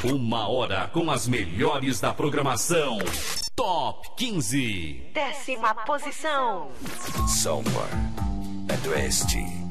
Uma hora com as melhores da programação. Top 15. 10ª posição. Somewhere at West.